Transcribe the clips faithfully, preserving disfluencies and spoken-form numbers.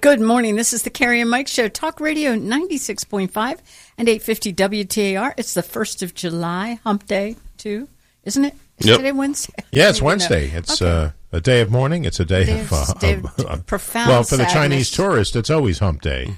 Good morning. This is the Carrie and Mike Show, Talk Radio ninety-six point five and eight fifty W T A R. It's the first of July, hump day, too, isn't it? Is yep. today Wednesday? Yeah, it's Wednesday. Know. It's okay. uh, a day of mourning. It's a day, day of, uh, day of uh, profound Well, for the sadness. Chinese tourist, it's always hump day.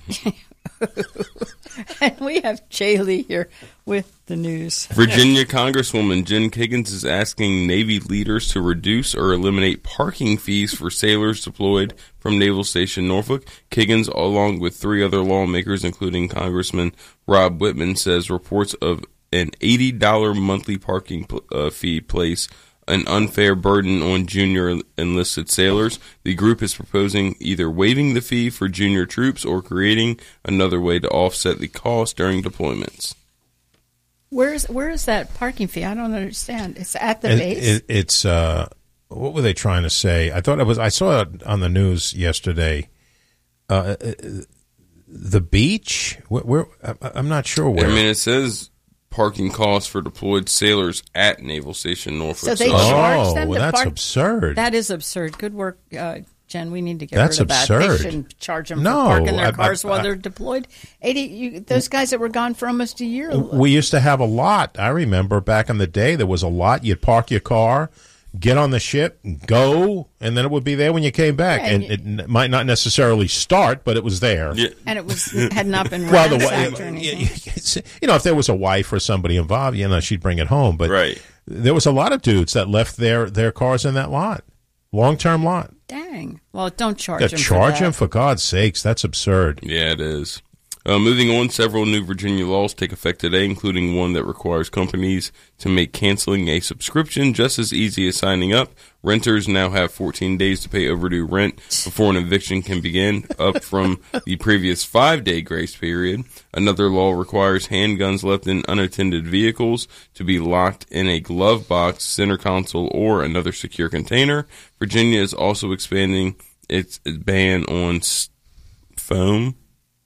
And we have Jay Lee here with the news. Virginia Congresswoman Jen Kiggins is asking Navy leaders to reduce or eliminate parking fees for sailors deployed from Naval Station Norfolk. Kiggins, along with three other lawmakers, including Congressman Rob Whitman, says reports of an eighty dollars monthly parking uh, fee place an unfair burden on junior enlisted sailors. The group is proposing either waiving the fee for junior troops or creating another way to offset the cost during deployments. Where's where is that parking fee? I don't understand. It's at the it, base. It, it's uh, what were they trying to say? I thought it was. I saw it on the news yesterday. Uh, the beach. Where, where I'm not sure where. I mean, it says parking costs for deployed sailors at Naval Station Norfolk. So they so. charge oh, them well, to that's park? absurd. That is absurd. Good work, uh, Jen. We need to get that's rid of that. absurd. They shouldn't charge them no, for parking their I, cars I, while I, they're deployed. Eighty. You, those guys that were gone for almost a year. We used to have a lot. I remember back in the day, there was a lot. You'd park your car, get on the ship, go, and then it would be there when you came back. Yeah, and, and you, it might not necessarily start, but it was there. Yeah. And it was had not been well, the ransacked or anything. You know, if there was a wife or somebody involved, you know, she'd bring it home. But right. there was a lot of dudes that left their, their cars in that lot, long-term lot. Dang. Well, don't charge yeah, them charge for that. them, for God's sakes. That's absurd. Yeah, it is. Uh, moving on, several new Virginia laws take effect today, including one that requires companies to make canceling a subscription just as easy as signing up. Renters now have fourteen days to pay overdue rent before an eviction can begin, up from the previous five-day grace period. Another law requires handguns left in unattended vehicles to be locked in a glove box, center console, or another secure container. Virginia is also expanding its ban on s- foam.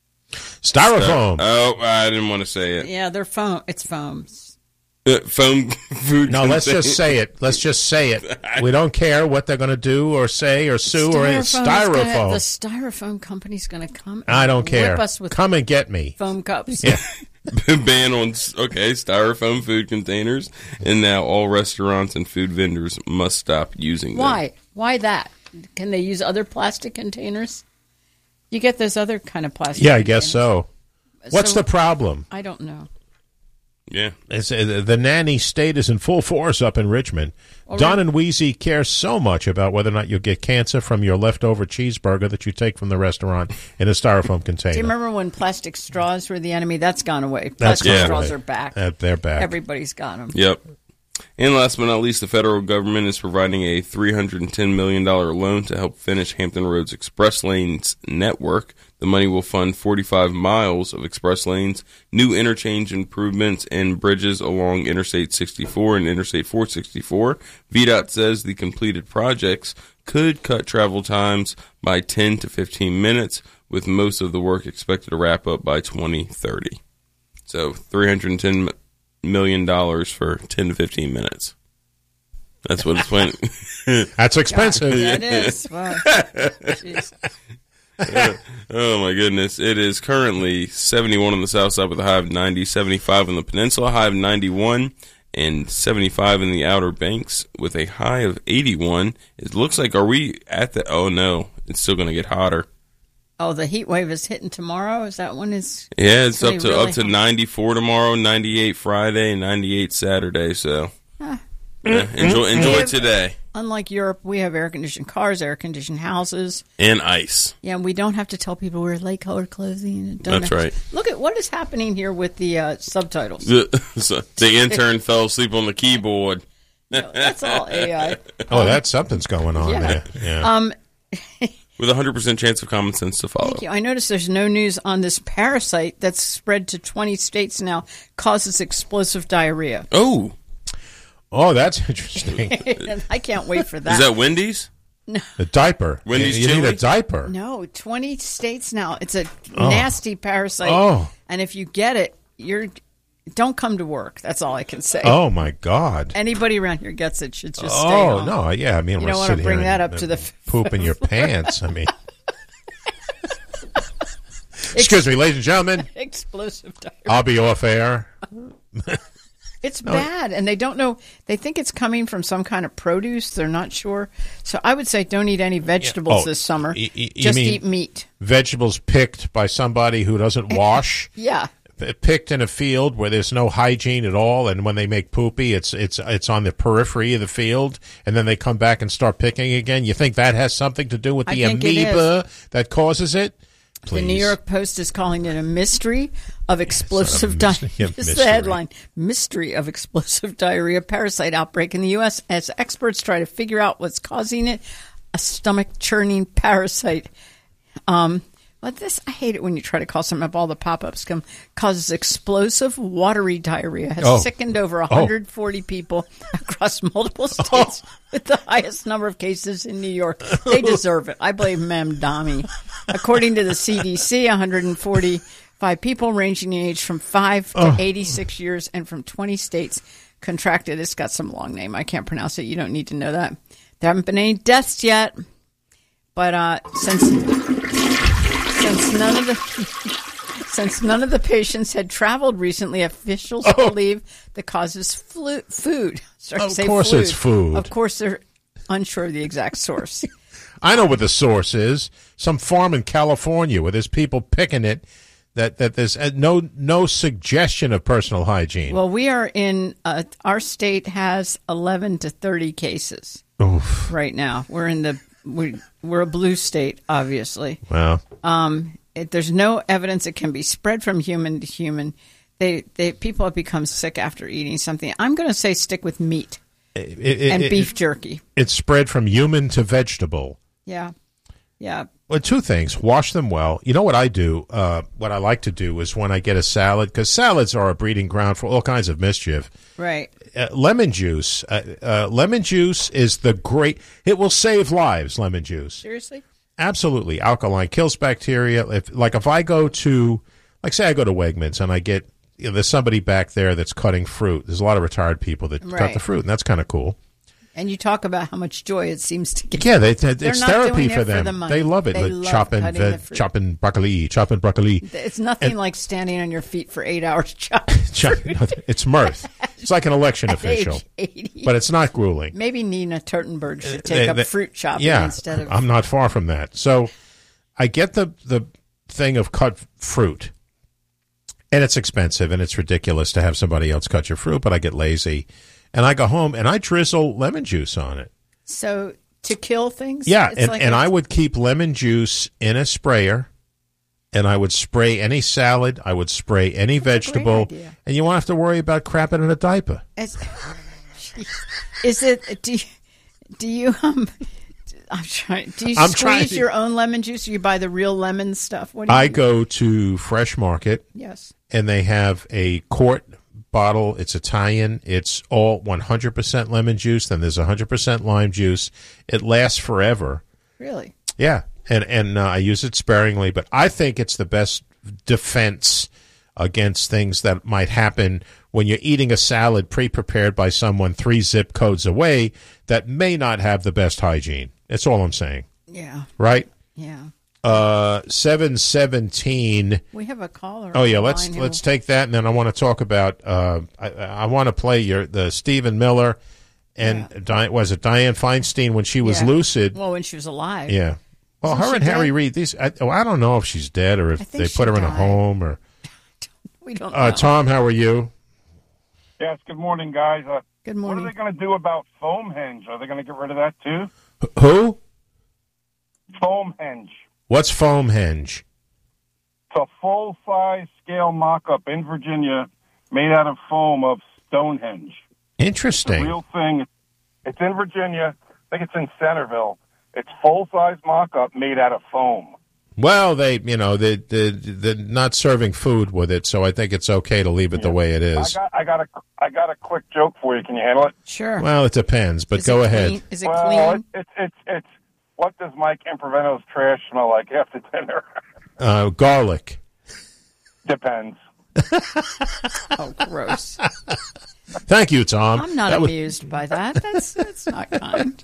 Styrofoam. Oh, I didn't want to say it. Yeah, they're foam. It's foams. Uh, foam food. No, let's just say it. Let's just say it. We don't care what they're going to do or say or sue or anything. Styrofoam. Gonna, the styrofoam company's going to come. And I don't care. Whip us with come and get me. Foam cups. Yeah. Ban on okay styrofoam food containers, and now all restaurants and food vendors must stop using them. Why? Why that? Can they use other plastic containers? You get those other kind of plastic. Yeah, I containers. guess so. What's so, the problem? I don't know. Yeah. It's, uh, the nanny state is in full force up in Richmond. All Don right. and Wheezy care so much about whether or not you'll get cancer from your leftover cheeseburger that you take from the restaurant in a styrofoam container. Do you remember when plastic straws were the enemy? That's gone away. That's plastic gone straws away. are back. Uh, they're back. Everybody's got them. Yep. And last but not least, the federal government is providing a three hundred ten million dollars loan to help finish Hampton Roads Express Lanes network. The money will fund forty-five miles of express lanes, new interchange improvements, and bridges along Interstate sixty-four and Interstate four sixty-four. V DOT says the completed projects could cut travel times by ten to fifteen minutes, with most of the work expected to wrap up by twenty thirty. So three hundred ten million dollars for ten to fifteen minutes. That's what it's playing. That's expensive. God, that is. Wow. uh, oh my goodness. It is currently seventy-one on the south side with a high of ninety, seventy-five on the peninsula, high of ninety-one, and seventy-five in the Outer Banks with a high of eighty-one. It looks like, are we at the, oh no, it's still going to get hotter. Oh, the heat wave is hitting tomorrow? Is that when it's... Yeah, it's, it's up to really up to hot? ninety-four tomorrow, ninety-eight Friday, and ninety-eight Saturday, so huh. yeah, enjoy enjoy have, today. Unlike Europe, we have air-conditioned cars, air-conditioned houses. And ice. Yeah, and we don't have to tell people wear light-colored clothing. And don't That's have right. To, look at what is happening here with the uh, subtitles. The, so the intern fell asleep on the keyboard. No, that's all A I. Oh, that's something's going on yeah. there. Yeah. Um, With a one hundred percent chance of common sense to follow. Thank you. I noticed there's no news on this parasite that's spread to twenty states now, causes explosive diarrhea. Oh. Oh, that's interesting. I can't wait for that. Is that Wendy's? No. A diaper. Wendy's you, you need a chili? diaper. No, twenty states now. It's a Oh. nasty parasite. Oh. And if you get it, you're don't come to work. That's all I can say. Oh, my God. Anybody around here gets it should just stay Oh, home. no. Yeah, I mean, You we're don't want to sitting bring here that and, up to the poop in your pants. I mean, Excuse me, ladies and gentlemen. Explosive diarrhea. I'll be off air. It's bad, and they don't know. They think it's coming from some kind of produce. They're not sure. So I would say don't eat any vegetables Oh, this summer. y- y- you Just mean eat meat. Vegetables picked by somebody who doesn't wash. Yeah. Picked in a field where there's no hygiene at all, and when they make poopy, it's it's it's on the periphery of the field, and then they come back and start picking again. You think that has something to do with I the think it amoeba that causes it? Please. The New York Post is calling it a mystery of explosive It's diarrhea. not a mystery. Yeah, This is mystery. the headline. Mystery of explosive diarrhea parasite outbreak in the U S as experts try to figure out what's causing it. A stomach-churning parasite. Um, but this, I hate it when you try to call something up. All the pop-ups come. Causes explosive watery diarrhea. Has Oh. sickened over one hundred forty people across multiple states with the highest number of cases in New York. They deserve it. I blame Mamdani. According to the C D C, one hundred forty-five people ranging in age from five to eighty-six years and from twenty states contracted. It's got some long name. I can't pronounce it. You don't need to know that. There haven't been any deaths yet. But uh, since since none of the since none of the patients had traveled recently, officials Oh. believe the cause is flu- food. Sorry to Of say course fluid. it's food. Of course they're unsure of the exact source. I know what the source is. Some farm in California where there's people picking it. That that there's uh, no no suggestion of personal hygiene. Well, we are in uh, our state has eleven to thirty cases Oof. right now. We're in the we we're a blue state, obviously. Well, Um, it, there's no evidence it can be spread from human to human. They they people have become sick after eating something. I'm going to say stick with meat it, it, and it, beef it, jerky. it's spread from human to vegetable. Yeah, yeah. Well, two things. Wash them well. You know what I do? Uh, what I like to do is when I get a salad, because salads are a breeding ground for all kinds of mischief. Right. Uh, lemon juice. Uh, uh, lemon juice is the great. It will save lives. Lemon juice. Seriously? Absolutely. Alkaline kills bacteria. If like if I go to, like say I go to Wegmans and I get, you know, there's somebody back there that's cutting fruit. There's a lot of retired people that cut Right. the fruit, and that's kind of cool. And you talk about how much joy it seems to give. Yeah, they, it's They're not therapy doing it for for them. the money. They love it. They Like love chopping, cutting veg- the fruit. chopping broccoli, chopping broccoli. It's nothing And- like standing on your feet for eight hours chopping. Chop- it's mirth. It's like an election At official, age eighty. but it's not grueling. Maybe Nina Turtenberg should Uh, take they- up they- fruit chopping yeah, instead of. I'm not far from that. So I get the the thing of cut fruit, and it's expensive and it's ridiculous to have somebody else cut your fruit, but I get lazy, and I go home and I drizzle lemon juice on it. So to kill things? Yeah, It's and, like and a- I would keep lemon juice in a sprayer, and I would spray any salad, I would spray any That's a great vegetable, idea. and you won't have to worry about crapping in a diaper. Is, is it? Do you, do you um? I'm trying. Do you I'm squeeze trying to- your own lemon juice? Or you buy the real lemon stuff? What do you I do? go to Fresh Market, Yes. and they have a quart bottle. It's Italian. It's all one hundred percent lemon juice. Then there's one hundred percent lime juice. It lasts forever. Really? Yeah, and and uh, I use it sparingly, but I think it's the best defense against things that might happen when you're eating a salad pre-prepared by someone three zip codes away that may not have the best hygiene. That's all I'm saying, Yeah. right? Yeah. Uh, seven seventeen. We have a caller. Oh yeah, on the let's line who- let's take that, and then I want to talk about. Uh, I, I want to play your the Stephen Miller, and Yeah. Di- was it Dianne Feinstein when she was Yeah. lucid? Well, when she was alive. Yeah. Well, Isn't her she and Harry dead? Reid. These. I, oh, I don't know if she's dead or I if think they she put her in a died. home or. We don't know. Uh, Tom, how are you? Yes, good morning, guys. Uh, Good what morning. are they going to do about foam henge? Are they going to get rid of that too? Wh- Who? Foam henge. What's foam henge? It's a full-size scale mock-up in Virginia made out of foam of Stonehenge. It's a Interesting. real thing. It's in Virginia. I think it's in Centerville. It's full-size mock-up made out of foam. Well, they, you know, they, they, they're not serving food with it, so I think it's okay to leave it the way it I is. got, I got a, I got a quick joke for you. Can you handle it? Sure. Well, it depends, but Is go it ahead. clean? Is it well, clean? It, it's, it's, it's. What does Mike Improvento's trash smell like after dinner? Uh, garlic. Depends. Oh, gross. Thank you, Tom. I'm not That was- amused by that. That's that's not kind.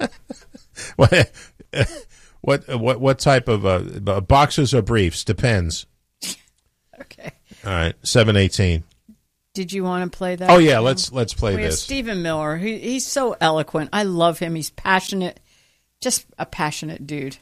what, what what what type of uh, boxers or briefs? Depends. Okay. All right, seven eighteen. Did you want to play that? Oh yeah, let's let's play we this. Have Stephen Miller. He, he's so eloquent. I love him. He's passionate, just a passionate dude.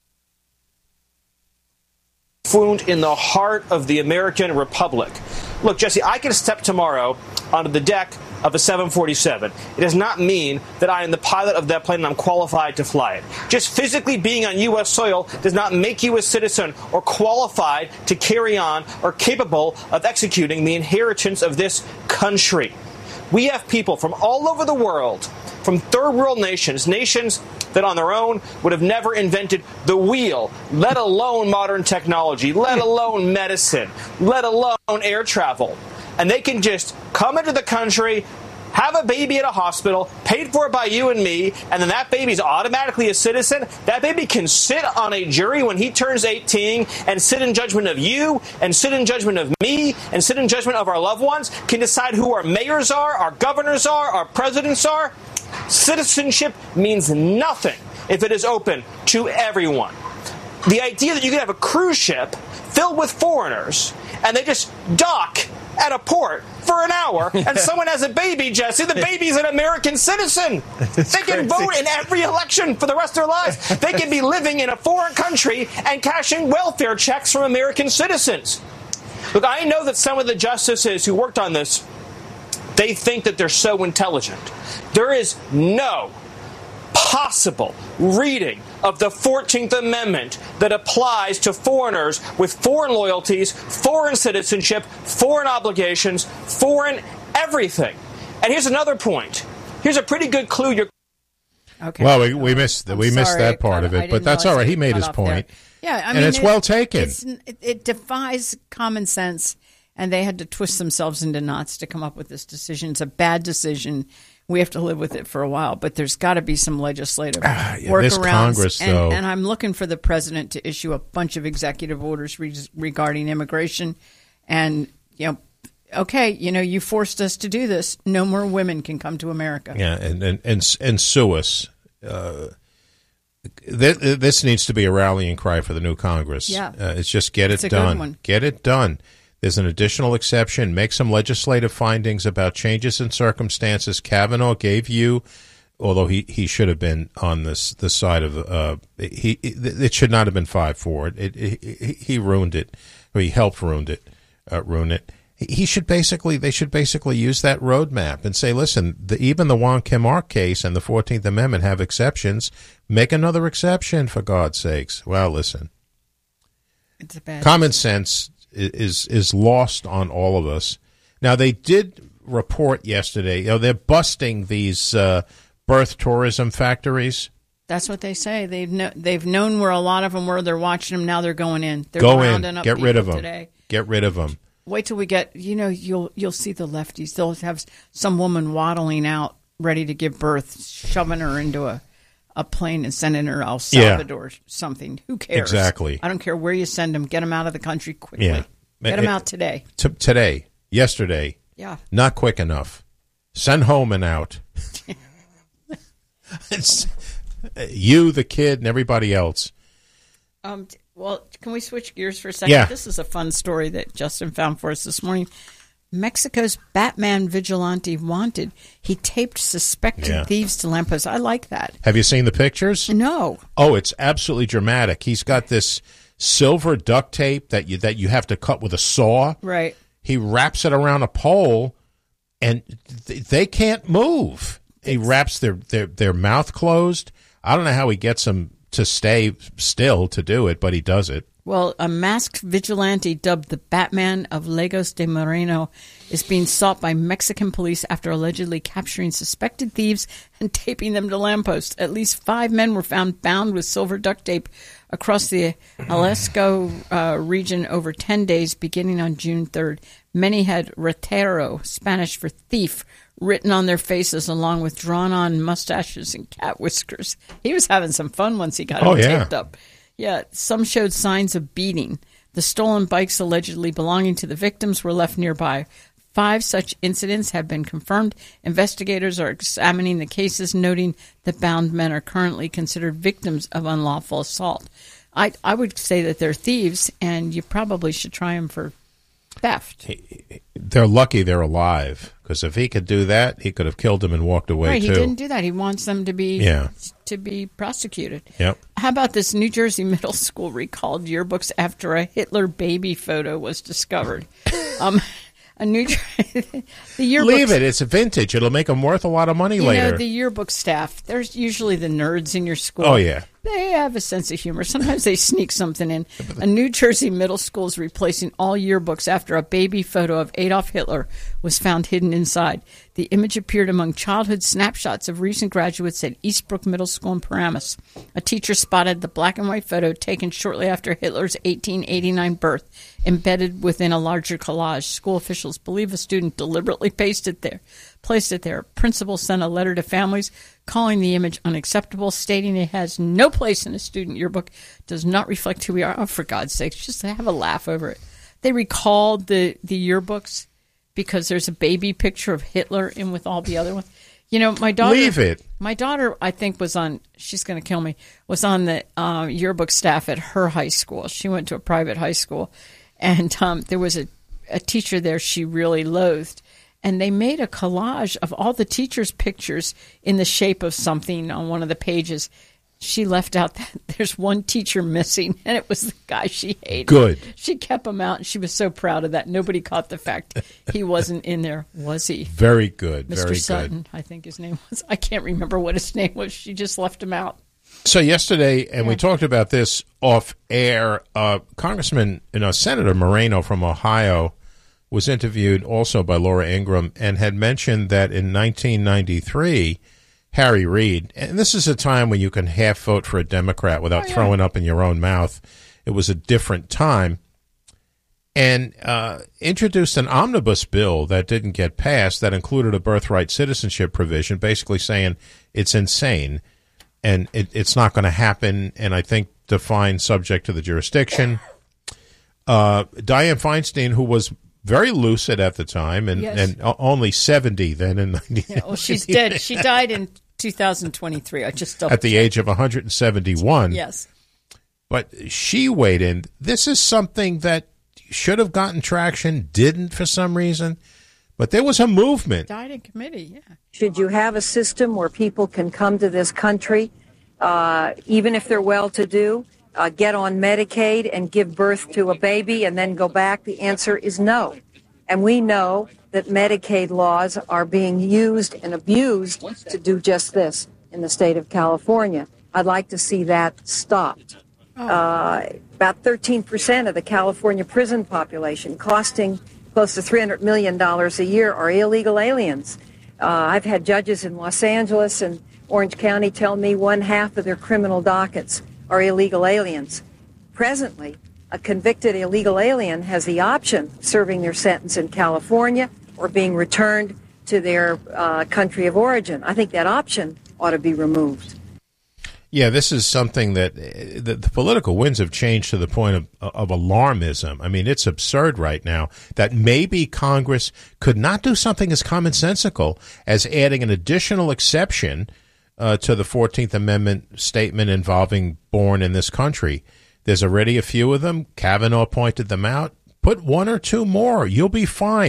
Found in the heart of the American Republic. Look, Jesse, I can step tomorrow onto the deck of a seven forty-seven. It does not mean that I am the pilot of that plane and I'm qualified to fly it. Just physically being on U S soil does not make you a citizen or qualified to carry on or capable of executing the inheritance of this country. We have people from all over the world, from third world nations, nations that on their own would have never invented the wheel, let alone modern technology, let alone medicine, let alone air travel. And they can just come into the country, have a baby at a hospital, paid for by you and me, and then that baby's automatically a citizen. That baby can sit on a jury when he turns eighteen and sit in judgment of you, and sit in judgment of me, and sit in judgment of our loved ones, can decide who our mayors are, our governors are, our presidents are. Citizenship means nothing if it is open to everyone. The idea that you can have a cruise ship filled with foreigners and they just dock at a port for an hour and someone has a baby, Jesse, the baby's an American citizen. It's they can crazy. Vote in every election for the rest of their lives. They can be living in a foreign country and cashing welfare checks from American citizens. Look, I know that some of the justices who worked on this, they think that they're so intelligent. There is no possible reading of the fourteenth Amendment that applies to foreigners with foreign loyalties, foreign citizenship, foreign obligations, foreign everything. And here's another point. Here's a pretty good clue. You're okay. Well, we, we missed I'm we missed sorry, that part I, of it, I but that's all right. He made his point. There. Yeah, I and mean, it's it, well taken. It's, it, it defies common sense, and they had to twist themselves into knots to come up with this decision. It's a bad decision. We have to live with it for a while, but there's got to be some legislative ah, yeah, workarounds. This Congress, and, though. and I'm looking for the president to issue a bunch of executive orders re- regarding immigration. And, you know, okay, you know, you forced us to do this. No more women can come to America. Yeah, and and and, and sue us. Uh, th- this needs to be a rallying cry for the new Congress. Yeah, uh, it's just get it's it a done. Good one. Get it done. There's an additional exception. Make some legislative findings about changes in circumstances. Kavanaugh gave you, although he, he should have been on this the side of uh, he. It should not have been five four. It, it, it he ruined it. Or he helped ruined it. Uh, ruin it. He should basically. They should basically use that roadmap and say, listen, the, even the Wong Kim Ark case and the fourteenth Amendment have exceptions. Make another exception for God's sakes. Well, listen. It's a bad common sense is is lost on all of us. Now, they did report yesterday, you know, they're busting these uh, birth tourism factories. That's what they say. They've no, they've known where a lot of them were. They're watching them. Now they're going in. They're Go in. Up Get rid of them. Today. Get rid of them. Wait till we get, you know, you'll you'll see the lefties. They'll have some woman waddling out, ready to give birth, shoving her into a, a plane and sending her El Salvador yeah. something. Who cares? Exactly. I don't care where you send them. Get them out of the country quickly. Yeah. Get them out today. T- today. Yesterday. Yeah. Not quick enough. Send home and out. It's you, the kid, and everybody else. Um. Well, can we switch gears for a second? Yeah. This is a fun story that Justin found for us this morning. Mexico's Batman vigilante wanted. He taped suspected yeah. thieves to lampposts. I like that. Have you seen the pictures? No. Oh, it's absolutely dramatic. He's got this silver duct tape that you that you have to cut with a saw. Right. He wraps it around a pole, and th- they can't move. He wraps their, their, their mouth closed. I don't know how he gets them to stay still to do it, but he does it. Well, a masked vigilante dubbed the Batman of Lagos de Moreno is being sought by Mexican police after allegedly capturing suspected thieves and taping them to lampposts. At least five men were found bound with silver duct tape across the Jalisco uh, region over ten days, beginning on June third. Many had ratero, Spanish for thief, written on their faces, along with drawn-on mustaches and cat whiskers. He was having some fun once he got oh, them yeah. taped up. Yeah, some showed signs of beating. The stolen bikes allegedly belonging to the victims were left nearby. Five such incidents have been confirmed. Investigators are examining the cases, noting that bound men are currently considered victims of unlawful assault. I, I would say that they're thieves, and you probably should try them for theft. He, they're lucky they're alive, because if he could do that, he could have killed him and walked away, right, too. He didn't do that. He wants them to be yeah. to be prosecuted. Yep. How about this New Jersey middle school recalled yearbooks after a Hitler baby photo was discovered? um, a New the yearbooks, Leave it. It's a vintage. It'll make them worth a lot of money you later. know, the yearbook staff, there's usually the nerds in your school. Oh, yeah. They have a sense of humor. Sometimes they sneak something in. A New Jersey middle school is replacing all yearbooks after a baby photo of Adolf Hitler was found hidden inside. The image appeared among childhood snapshots of recent graduates at Eastbrook Middle School in Paramus. A teacher spotted the black and white photo taken shortly after Hitler's eighteen eighty-nine birth, embedded within a larger collage. School officials believe a student deliberately pasted there, placed it there. Principal sent a letter to families calling the image unacceptable, stating it has no place in a student yearbook, does not reflect who we are. Oh, for God's sakes, just have a laugh over it. They recalled the, the yearbooks because there's a baby picture of Hitler in with all the other ones. You know, my daughter... Leave it. My daughter, I think, was on... She's going to kill me. Was on the uh, yearbook staff at her high school. She went to a private high school. And um, there was a, a teacher there she really loathed. And they made a collage of all the teachers' pictures in the shape of something on one of the pages. She left out that there's one teacher missing, and it was the guy she hated. Good. She kept him out, and she was so proud of that. Nobody caught the fact he wasn't in there, was he? Very good. Mister Very Sutton, good. I think his name was. I can't remember what his name was. She just left him out. So yesterday, and yeah. we talked about this off air, uh, Congressman, you know, Senator Moreno from Ohio was interviewed also by Laura Ingraham and had mentioned that in nineteen ninety-three, Harry Reid, and this is a time when you can half vote for a Democrat without oh, yeah. throwing up in your own mouth. It was a different time. And uh, introduced an omnibus bill that didn't get passed that included a birthright citizenship provision, basically saying it's insane and it, it's not going to happen, and I think defined subject to the jurisdiction. Uh, Dianne Feinstein, who was very lucid at the time, and, yes. and only seventy then in nineteen yeah, well, she's dead. She died in two thousand twenty-three. I just at the age of one hundred seventy-one. Yes. But she weighed in. This is something that should have gotten traction, didn't for some reason. But there was a movement. Died in committee, yeah. Should you have a system where people can come to this country, uh, even if they're well-to-do, Uh, get on Medicaid and give birth to a baby and then go back? The answer is no. And we know that Medicaid laws are being used and abused to do just this in the state of California. I'd like to see that stopped. Oh. Uh, about thirteen percent of the California prison population, costing close to three hundred million dollars a year, are illegal aliens. Uh, I've had judges in Los Angeles and Orange County tell me one half of their criminal dockets are illegal aliens. Presently, a convicted illegal alien has the option of serving their sentence in California or being returned to their uh, country of origin. I think that option ought to be removed. Yeah, this is something that the, the political winds have changed to the point of, of alarmism. I mean, it's absurd right now that maybe Congress could not do something as commonsensical as adding an additional exception Uh, to the fourteenth Amendment statement involving born in this country. There's already a few of them. Kavanaugh pointed them out. Put one or two more. You'll be fine.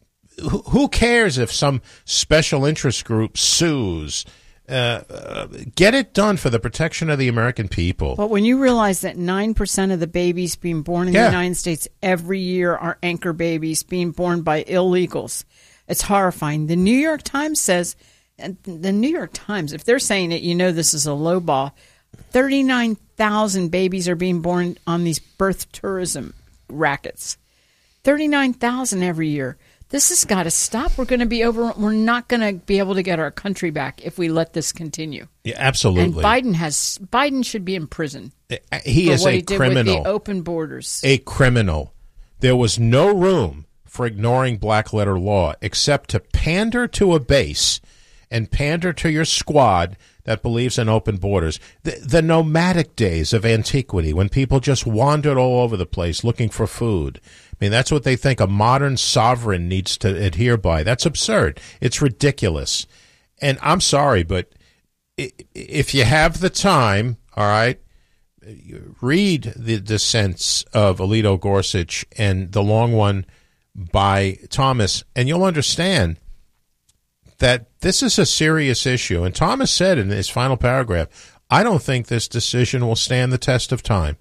Wh- who cares if some special interest group sues? Uh, uh, get it done for the protection of the American people. But when you realize that nine percent of the babies being born in yeah. the United States every year are anchor babies being born by illegals, it's horrifying. The New York Times says... And the New York Times, if they're saying it, you know this is a low ball. thirty-nine thousand babies are being born on these birth tourism rackets. thirty-nine thousand every year. This has got to stop. We're going to be over. We're not going to be able to get our country back if we let this continue. Yeah, absolutely. And Biden has Biden should be in prison. He is what a he did criminal. With the open borders. A criminal. There was no room for ignoring black letter law except to pander to a base and pander to your squad that believes in open borders. The, the nomadic days of antiquity, when people just wandered all over the place looking for food. I mean, that's what they think a modern sovereign needs to adhere by. That's absurd. It's ridiculous. And I'm sorry, but if you have the time, all right, read the dissents of Alito Gorsuch and the long one by Thomas, and you'll understand that this is a serious issue. And Thomas said in his final paragraph, I don't think this decision will stand the test of time.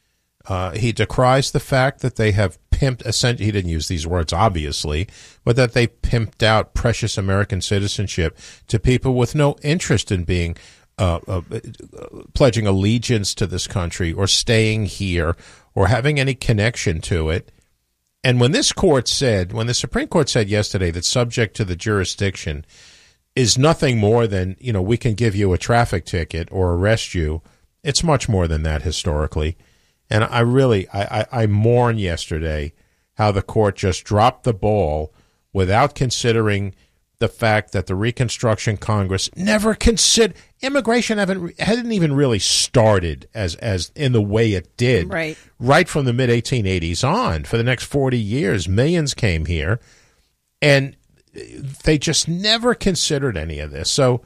Uh, he decries the fact that they have pimped, essentially, he didn't use these words, obviously, but that they pimped out precious American citizenship to people with no interest in being uh, uh, pledging allegiance to this country or staying here or having any connection to it. And when this court said, when the Supreme Court said yesterday that subject to the jurisdiction is nothing more than, you know, we can give you a traffic ticket or arrest you, it's much more than that historically. And I really, I, I, I mourn yesterday how the court just dropped the ball without considering the fact that the Reconstruction Congress never considered immigration haven't hadn't even really started as as in the way it did right right from the mid eighteen eighties on. For the next forty years, millions came here, and they just never considered any of this. So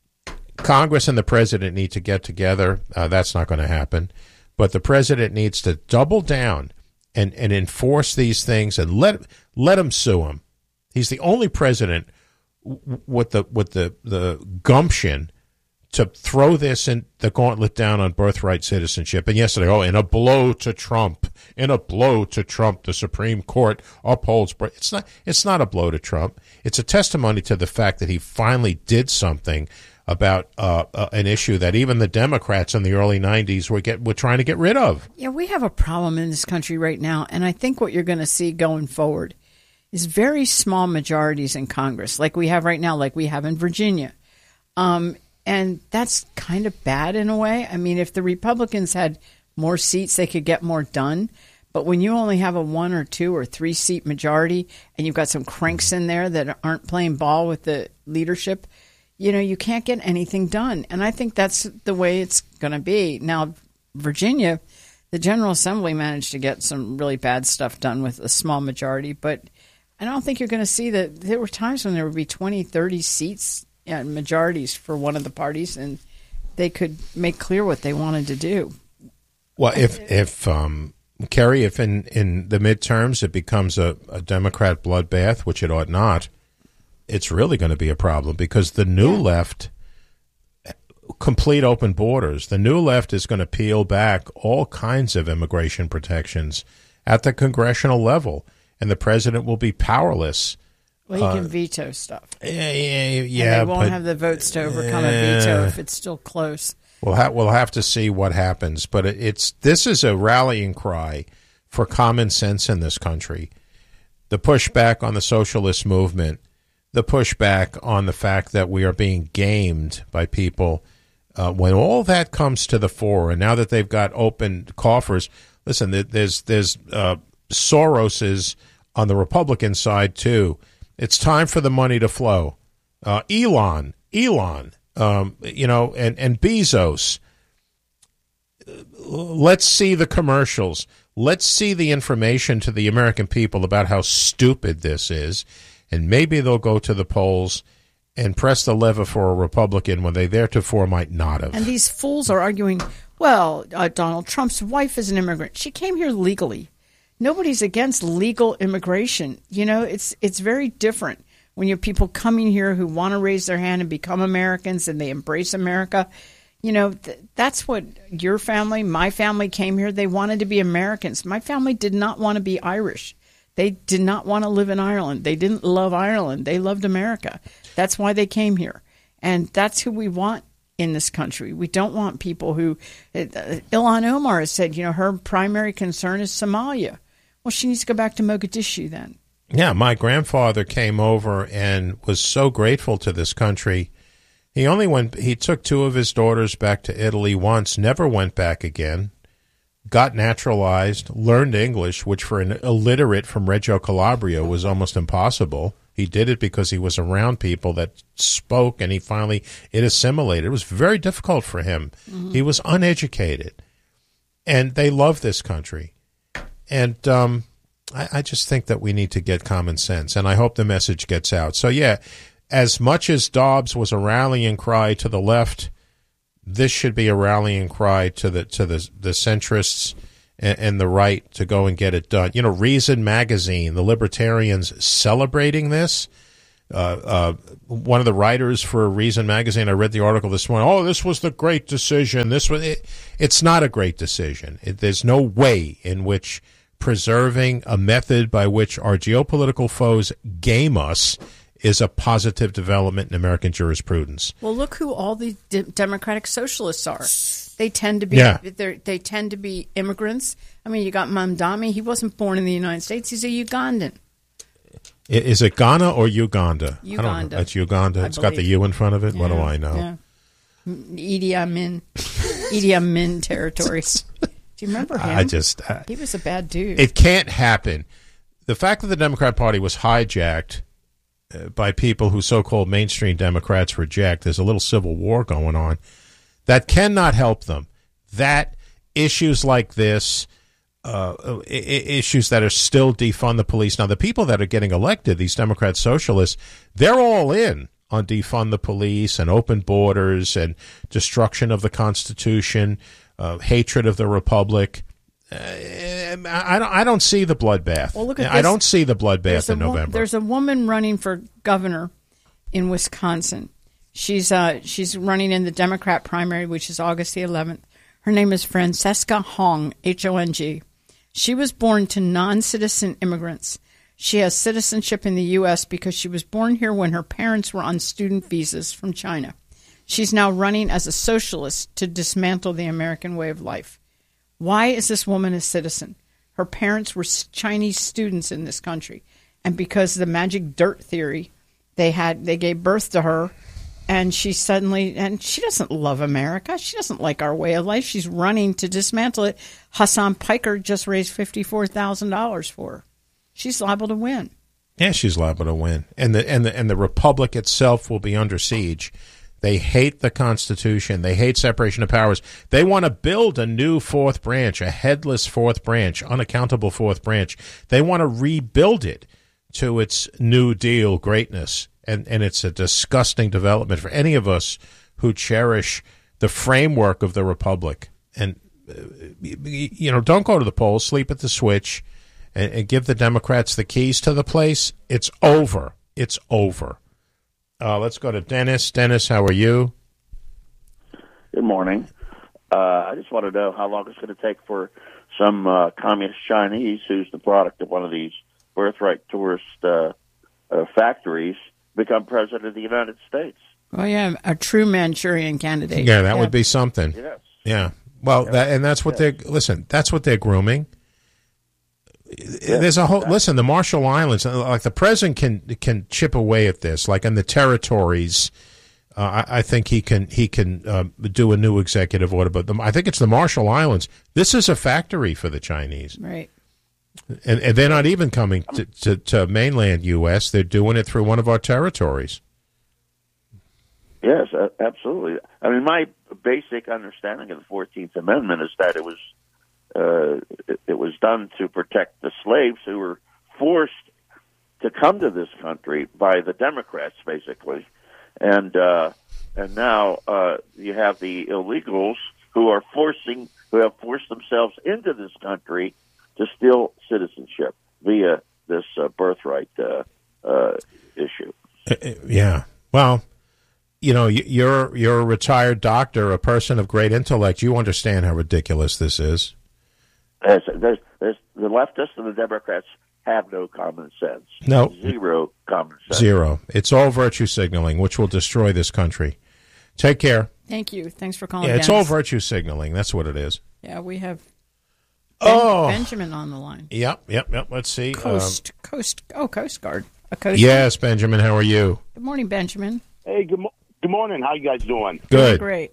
Congress and the president need to get together. Uh, that's not going to happen. But the president needs to double down and, and enforce these things and let let him sue him. He's the only president with the with the, the gumption to throw this in the gauntlet down on birthright citizenship. And yesterday, oh, in a blow to Trump, in a blow to Trump, the Supreme Court upholds. It's not. It's not a blow to Trump. It's a testimony to the fact that he finally did something about uh, uh, an issue that even the Democrats in the early nineties were get were trying to get rid of. Yeah, we have a problem in this country right now, and I think what you're going to see going forward is very small majorities in Congress, like we have right now, like we have in Virginia. Um, and that's kind of bad in a way. I mean, if the Republicans had more seats, they could get more done. But when you only have a one or two or three seat majority and you've got some cranks in there that aren't playing ball with the leadership, you know, you can't get anything done. And I think that's the way it's going to be. Now, Virginia, the General Assembly managed to get some really bad stuff done with a small majority. But I don't think you're going to see that. There were times when there would be twenty, thirty seats and majorities for one of the parties, and they could make clear what they wanted to do. Well, if, if um, Kerry, if in, in the midterms it becomes a, a Democrat bloodbath, which it ought not, it's really going to be a problem because the new yeah. left, complete open borders, the new left is going to peel back all kinds of immigration protections at the congressional level, and the president will be powerless. Well, he uh, can veto stuff. Yeah, yeah, yeah. And they won't but, have the votes to overcome uh, a veto if it's still close. We'll, ha- we'll have to see what happens, but it, it's this is a rallying cry for common sense in this country. The pushback on the socialist movement, the pushback on the fact that we are being gamed by people. Uh, when all that comes to the fore, and now that they've got open coffers, listen, there's there's uh, Soros's on the Republican side too. It's time for the money to flow. Uh, Elon, Elon, um, you know, and and Bezos. Let's see the commercials. Let's see the information to the American people about how stupid this is. And maybe they'll go to the polls and press the lever for a Republican when they theretofore might not have. And these fools are arguing, well, uh, Donald Trump's wife is an immigrant. She came here legally. Nobody's against legal immigration. You know, it's it's very different when you have people coming here who want to raise their hand and become Americans and they embrace America. You know, th- that's what your family, my family came here. They wanted to be Americans. My family did not want to be Irish. They did not want to live in Ireland. They didn't love Ireland. They loved America. That's why they came here. And that's who we want in this country. We don't want people who uh, – Ilhan Omar has said, you know, her primary concern is Somalia. Well, she needs to go back to Mogadishu then. Yeah, my grandfather came over and was so grateful to this country. He only went – he took two of his daughters back to Italy once, never went back again. Got naturalized, learned English, which for an illiterate from Reggio Calabria was almost impossible. He did it because he was around people that spoke, and he finally it assimilated. It was very difficult for him. Mm-hmm. He was uneducated, and they love this country. And um, I, I just think that we need to get common sense, and I hope the message gets out. So, yeah, as much as Dobbs was a rallying cry to the left, this should be a rallying cry to the to the the centrists and, and the right to go and get it done. You know, Reason Magazine, the libertarians celebrating this. Uh, uh, one of the writers for Reason Magazine, I read the article this morning. Oh, this was the great decision. This was it, it's not a great decision. It, there's no way in which preserving a method by which our geopolitical foes game us is a positive development in American jurisprudence. Well, look who all the de- democratic socialists are. They tend to be yeah. they tend to be immigrants. I mean, you got Mamdani. He wasn't born in the United States. He's a Ugandan. Is it Ghana or Uganda? Uganda. I don't know. It's Uganda. I It's believe. got the U in front of it. Yeah, What do I know? Yeah. Idi Amin. Idi Amin territory. Do you remember him? I just... I, he was a bad dude. It can't happen. The fact that the Democrat Party was hijacked uh, by people who so-called mainstream Democrats reject, there's a little civil war going on, that cannot help them. That issues like this... Uh, issues that are still defund the police. Now, the people that are getting elected, these Democrat socialists, they're all in on defund the police and open borders and destruction of the Constitution, uh, hatred of the Republic. Uh, I don't. I don't see the bloodbath. Well, look at I this. don't see the bloodbath in wo- November. There's a woman running for governor in Wisconsin. She's uh, she's running in the Democrat primary, which is August the eleventh. Her name is Francesca Hong, H O N G. She was born to non-citizen immigrants. She has citizenship in the U S because she was born here when her parents were on student visas from China. She's now running as a socialist to dismantle the American way of life. Why is this woman a citizen? Her parents were Chinese students in this country, and because of the magic dirt theory, they had they gave birth to her. And she suddenly, and she doesn't love America. She doesn't like our way of life. She's running to dismantle it. Hassan Piker just raised fifty-four thousand dollars for her. She's liable to win. Yeah, she's liable to win. And the, and the, and the Republic itself will be under siege. They hate the Constitution. They hate separation of powers. They want to build a new fourth branch, a headless fourth branch, unaccountable fourth branch. They want to rebuild it to its New Deal greatness. And, and it's a disgusting development for any of us who cherish the framework of the Republic. And, uh, you know, don't go to the polls, sleep at the switch, and, and give the Democrats the keys to the place. It's over. It's over. Uh, let's go to Dennis. Dennis, how are you? Good morning. Uh, I just want to know how long it's going to take for some uh, communist Chinese, who's the product of one of these birthright tourist uh, uh, factories, become president of the United States. Oh, yeah, a true Manchurian candidate. Yeah, that yeah. would be something. Yes. Yeah. Well, yes. that, and that's what yes. they're, listen, that's what they're grooming. Yes, There's a whole, exactly. listen, the Marshall Islands, like the president can can chip away at this, like in the territories. Uh, I, I think he can he can uh, do a new executive order, but the, I think it's the Marshall Islands. This is a factory for the Chinese. Right. And, and they're not even coming to, to, to mainland U S They're doing it through one of our territories. Yes, uh, absolutely. I mean, my basic understanding of the fourteenth Amendment is that it was uh, it, it was done to protect the slaves who were forced to come to this country by the Democrats, basically. And uh, and now uh, you have the illegals who are forcing who have forced themselves into this country to steal citizenship via this uh, birthright uh, uh, issue. Uh, yeah. Well, you know, you're you're a retired doctor, a person of great intellect. You understand how ridiculous this is. There's, there's, there's, the leftists and the Democrats have no common sense. No. Zero common sense. Zero. It's all virtue signaling, which will destroy this country. Take care. Thank you. Thanks for calling. Yeah, it's Dennis. all virtue signaling. That's what it is. Yeah, we have Ben, oh. Benjamin on the line. Yep, yep, yep. Let's see. Coast, um, Coast, oh, Coast Guard. A Coast Yes, Guard. Benjamin, how are you? Good morning, Benjamin. Hey, good, mo- good morning. How you guys doing? Good. Great.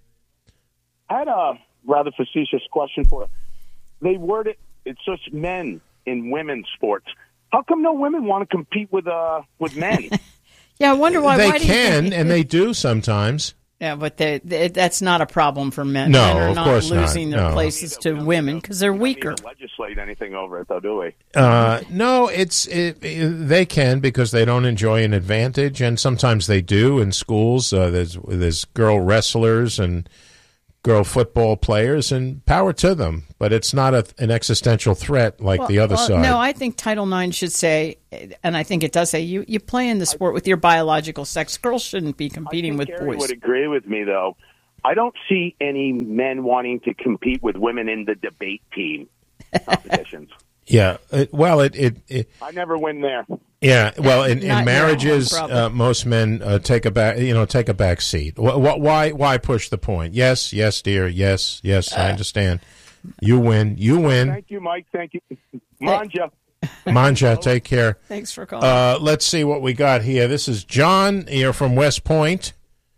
I had a rather facetious question for you. They word it, it's just men in women's sports. How come no women want to compete with uh with men? Yeah, I wonder why. They why can, do you and they do sometimes. Yeah, but they, they, that's not a problem for men. No, men are of not course not. losing their No. places to women because they're weaker. We don't legislate anything over it, though, do we? Uh, no, it's it, it, they can because they don't enjoy an advantage, and sometimes they do in schools. Uh, there's there's girl wrestlers and girl football players, and power to them. But it's not a, an existential threat like well, the other well, side. No, I think Title nine should say, and I think it does say, you, you play in the sport with your biological sex. Girls shouldn't be competing I think with Gary boys. would agree with me, though. I don't see any men wanting to compete with women in the debate team competitions. Yeah, it, well, it, it, it I never win there. Yeah, well, in, in Not marriages, your own uh, most men uh, take a back, you know, take a back seat. Wh- wh- Why, why push the point? Yes, yes, dear, yes, yes, I understand. You win, you win. Thank you, Mike. Thank you, Manja. Manja, take care. Thanks for calling. Uh, let's see what we got here. This is John here from West Point.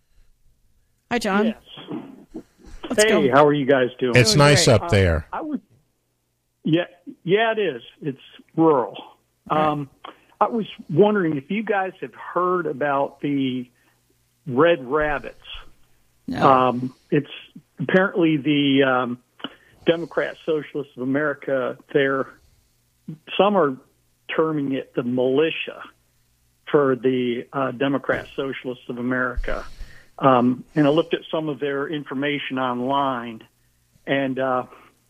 Hi, John. Yes. Let's hey, go. how are you guys doing? It's Doing nice great. up there. Uh, I would. Yeah, yeah, it is. It's rural. Um, I was wondering if you guys have heard about the red rabbits. No. Um, it's apparently the um, Democrat Socialists of America. They're some are terming it the militia for the uh, Democrat Socialists of America. Um, and I looked at some of their information online, and uh,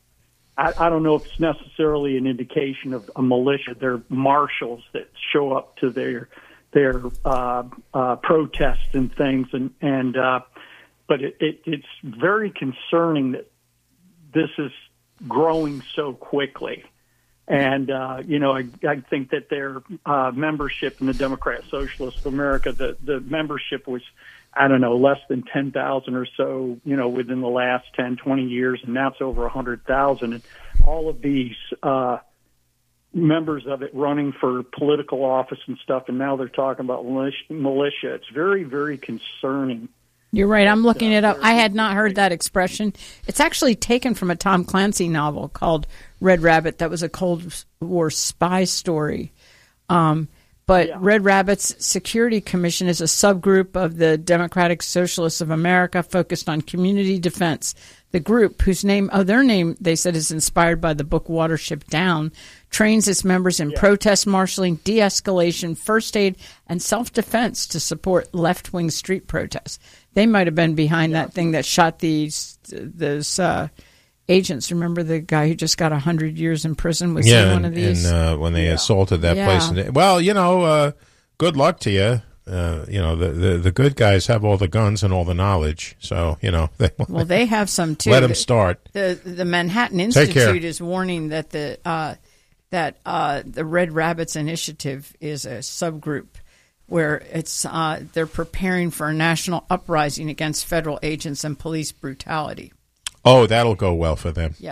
I, I don't know if it's necessarily an indication of a militia. They're marshals that show up to their their uh, uh, protests and things, and and uh, but it, it, it's very concerning that this is growing so quickly. And, uh, you know, I, I think that their uh, membership in the Democrat Socialists of America, the, the membership was, I don't know, less than ten thousand or so, you know, within the last ten, twenty years, and now it's over one hundred thousand. And all of these uh, members of it running for political office and stuff, and now they're talking about militia. It's very, very concerning. You're right. I'm looking it up. I had not heard that expression. It's actually taken from a Tom Clancy novel called Red Rabbit. That was a Cold War spy story. Um, but Yeah. Red Rabbit's Security Commission is a subgroup of the Democratic Socialists of America focused on community defense. The group, whose name, oh, their name, they said, is inspired by the book Watership Down, trains its members in protest marshaling, de-escalation, first aid, and self-defense to support left-wing street protests. They might have been behind that thing that shot these those uh, agents. Remember the guy who just got one hundred years in prison? Was Yeah, he one and, of these? and uh, when they Yeah. assaulted that Yeah. place. And, well, you know, uh, good luck to you. Uh, you know, the, the the good guys have all the guns and all the knowledge. So, you know, they, Well, they have some, too. let them The- start. The the Manhattan Take care. Institute is warning that the uh, that uh, the Red Rabbits Initiative is a subgroup where it's uh, they're preparing for a national uprising against federal agents and police brutality. Oh, that'll go well for them. Yeah,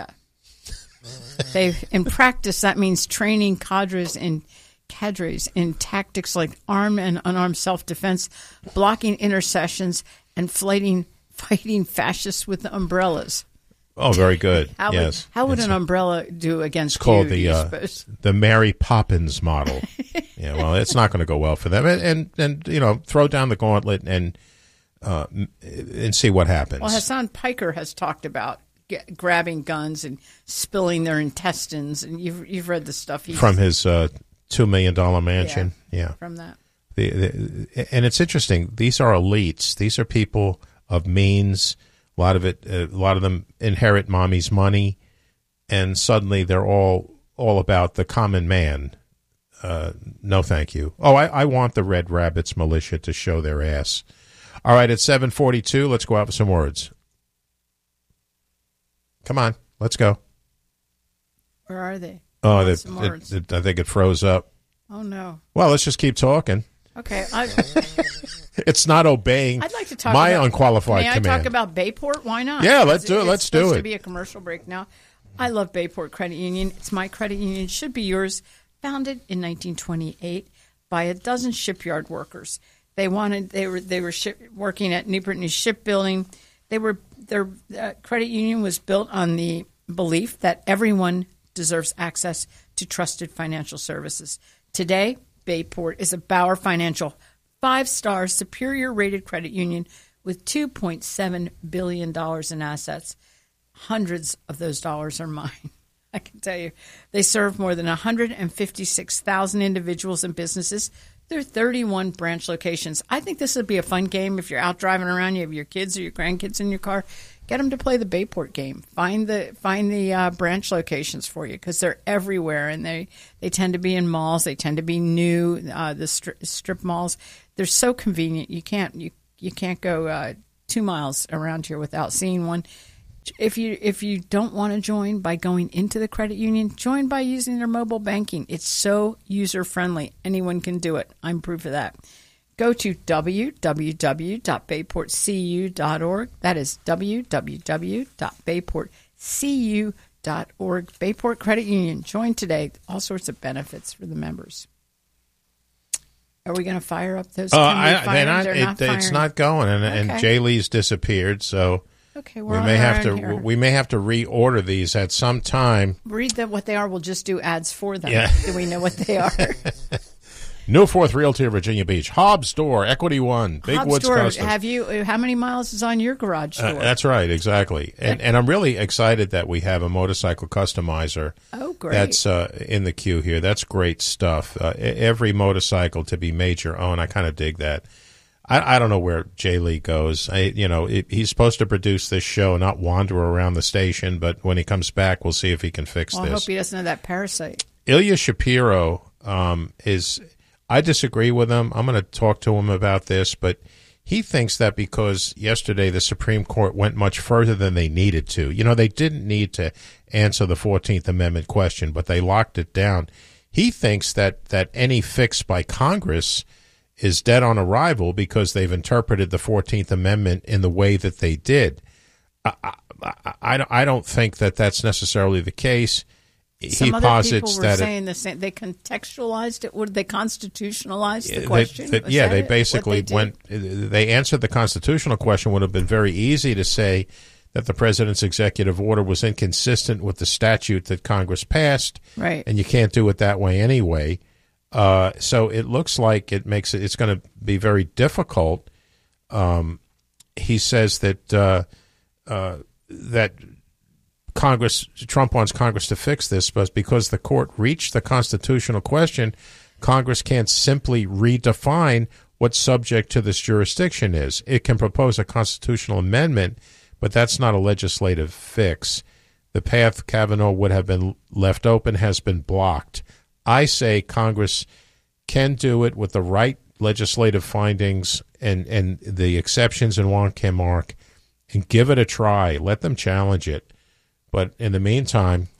they in practice that means training cadres in cadres in tactics like armed and unarmed self-defense, blocking intercessions, and fighting fighting fascists with umbrellas. Oh, very good. How yes. would, how would It's an a- umbrella do against It's called you, the do you uh, suppose? the Mary Poppins model. Yeah, well, it's not going to go well for them, and, and and you know, throw down the gauntlet and uh, m- and see what happens. Well, Hassan Piker has talked about get, grabbing guns and spilling their intestines, and you've you've read the stuff he's, From his uh, two million dollar mansion, yeah. from that. The, the, and it's interesting. These are elites. These are people of means. A lot of it, uh, a lot of them inherit mommy's money, and suddenly they're all all about the common man. Uh, no, thank you. Oh, I, I want the Red Rabbits militia to show their ass. All right, at seven forty-two, let's go out with some words. Come on, let's go. Where are they? Oh, Want that, some it, words. it, I think it froze up. Oh no. Well, let's just keep talking. Okay, I, It's not obeying I'd like to talk my about, unqualified may I command. talk about Bayport? Why not? Yeah, let's It's- do it. it's Let's do supposed it. to be a commercial break now. I love Bayport Credit Union. It's my credit union. It should be yours. Founded in nineteen twenty-eight by a dozen shipyard workers. They wanted. They were. They were ship, working at Newport News Shipbuilding. They were. Their uh, credit union was built on the belief that everyone deserves access to trusted financial services. Today, Bayport is a Bauer Financial five-star superior-rated credit union with two point seven billion dollars in assets. Hundreds of those dollars are mine. I can tell you. They serve more than one hundred fifty-six thousand individuals and businesses through thirty-one branch locations. I think this would be a fun game if you're out driving around, you have your kids or your grandkids in your car. Get them to play the Bayport game. Find the find the uh, branch locations for you because they're everywhere, and they, they tend to be in malls. They tend to be new. Uh, the stri- strip malls, they're so convenient. You can't you you can't go uh, two miles around here without seeing one. If you if you don't want to join by going into the credit union, join by using their mobile banking. It's so user friendly. Anyone can do it. I'm proof of that. Go to w w w dot bayport c u dot org. That is w w w dot bayport c u dot org. Bayport Credit Union. Join today. All sorts of benefits for the members. Are we going to fire up those? Uh, Can we I, fire they're them? not, They're it, not it's firing. not going, and, Okay. and Jay Lee's disappeared, so Okay, we're we on may our have to own here. we may have to reorder these at some time. Read them what they are. We'll just do ads for them. Yeah. Do we know what they are? New Fourth Realty of Virginia Beach, Hobbs Store, Equity One, Big Hobbs Woods Store, Customs. have you? How many miles is on your garage door? Uh, that's right, exactly. And and I'm really excited that we have a motorcycle customizer. Oh, great. That's uh, in the queue here. That's great stuff. Uh, e- every motorcycle to be made your own. I kind of dig that. I, I don't know where Jay Lee goes. I, you know, it, he's supposed to produce this show, not wander around the station. But when he comes back, we'll see if he can fix well, I this. hope he doesn't have that parasite. Ilya Shapiro um, is. I disagree with him. I'm going to talk to him about this, but he thinks that because yesterday the Supreme Court went much further than they needed to. You know, they didn't need to answer the fourteenth Amendment question, but they locked it down. He thinks that, that any fix by Congress is dead on arrival because they've interpreted the fourteenth Amendment in the way that they did. I, I, I, I don't think that that's necessarily the case. Some he other posits people were that saying it, the same. They contextualized it. Would they constitutionalize the They- question? they- Was yeah, that they it? What basically they did? went. They answered the constitutional question. Would have been very easy to say that the president's executive order was inconsistent with the statute that Congress passed, Right. and you can't do it that way anyway. Uh, so it looks like it makes it. It's going to be very difficult. Um, he says that uh, uh, that. Congress, Trump wants Congress to fix this, but because the court reached the constitutional question, Congress can't simply redefine what subject to this jurisdiction is. It can propose a constitutional amendment, but that's not a legislative fix. The path Kavanaugh would have been left open has been blocked. I say Congress can do it with the right legislative findings and, and the exceptions in Juan Camark and give it a try. Let them challenge it. But in the meantime,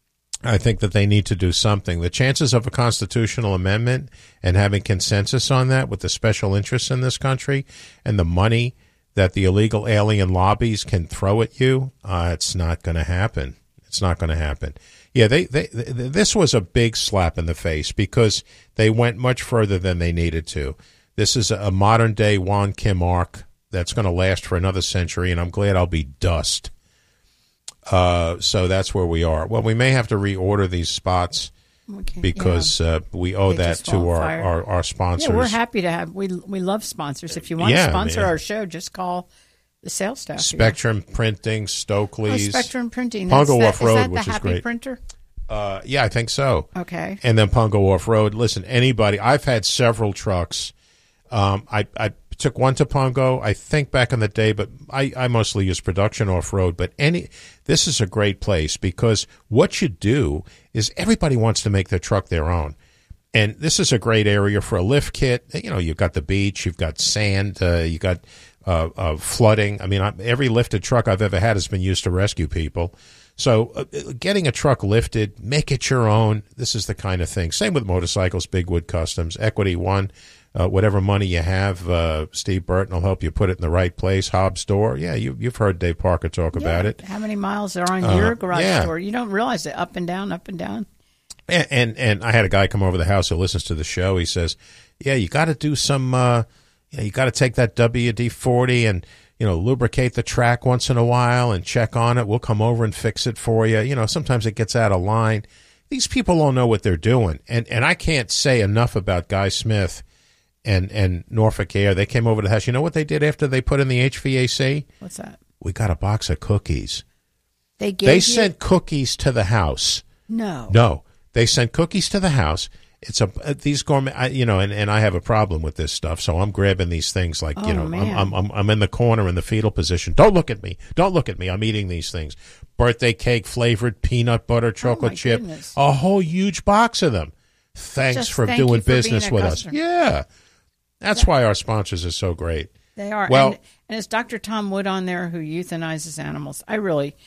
I think that they need to do something. The chances of a constitutional amendment and having consensus on that with the special interests in this country and the money that the illegal alien lobbies can throw at you, uh, it's not going to happen. It's not going to happen. Yeah, they, they, they, this was a big slap in the face because they went much further than they needed to. This is a modern-day Juan Camark that's going to last for another century, and I'm glad I'll be dust. Uh, so that's where we are. Well, we may have to reorder these spots Okay, because yeah. uh, we owe They that just to won't our, fire. our, our sponsors. Yeah, we're happy to have. We we love sponsors. If you want Yeah, to sponsor man. our show, just call the sales staff. here. Spectrum Printing, Stokely's. Oh, Spectrum Printing. That's Pungo that- Off Road, is that which the is Happy great. Printer? Uh, yeah, I think so. Okay. And then Pungo Off Road. Listen, anybody. I've had several trucks. Um, I I took one to Pungo, I think back in the day, but I, I mostly use production off road. But any this is a great place because what you do is everybody wants to make their truck their own. And this is a great area for a lift kit. You know, you've got the beach, you've got sand, uh, you got uh, uh, flooding. I mean, I, every lifted truck I've ever had has been used to rescue people. So uh, getting a truck lifted, make it your own. This is the kind of thing. Same with motorcycles, Big Wood Customs, Equity One, uh, whatever money you have. Uh, Steve Burton will help you put it in the right place. Hobbs Store. Yeah, you, you've heard Dave Parker talk Yeah. about it. How many miles are on Uh, your garage yeah. door? You don't realize it. Up and down, up and down. And, and and I had a guy come over the house who listens to the show. He says, "Yeah, you got to do some. Uh, you, know, you got to take that W D forty and you know lubricate the track once in a while and check on it. We'll come over and fix it for you. You know, sometimes it gets out of line. These people don't know what they're doing. And and I can't say enough about Guy Smith and and Norfolk Air. They came over to the house. You know what they did after they put in the H V A C? What's that? We got a box of cookies. They gave They you- sent cookies to the house. No. No. They sent cookies to the house. It's a these gourmet, I, you know, and, and I have a problem with this stuff, so I'm grabbing these things like Oh, you know, man. I'm, I'm I'm in the corner in the fetal position. Don't look at me. Don't look at me. I'm eating these things. Birthday cake flavored peanut butter chocolate Oh, my chip, goodness. a whole huge box of them. Thanks Just for thank doing you for being business a with customer. us. Yeah, that's why our sponsors are so great. They are. Well- and, and it's Doctor Tom Wood on there who euthanizes animals. I really